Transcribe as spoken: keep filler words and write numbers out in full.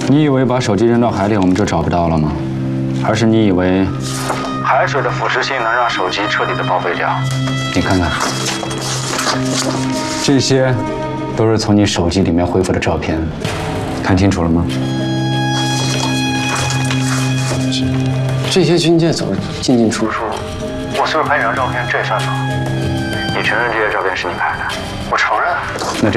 你以为把手机扔到海里我们就找不到了吗？还是你以为海水的腐蚀性能让手机彻底的报废掉？你看看，这些都是从你手机里面恢复的照片，看清楚了吗？ 这些军舰怎么进进出出？ 我随便拍几张照片，这也算吗？你承认这些照片是你拍的？我承认。那这。